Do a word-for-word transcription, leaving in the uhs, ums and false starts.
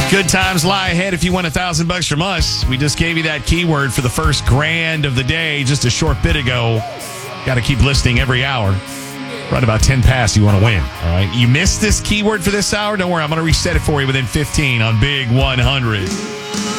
Good times lie ahead if you win a thousand bucks from us. We just gave you that keyword for the first grand of the day just a short bit ago. Got to keep listening every hour. Right about ten past, you want to win. All right. You missed this keyword for this hour? Don't worry. I'm going to reset it for you within fifteen on Big one hundred.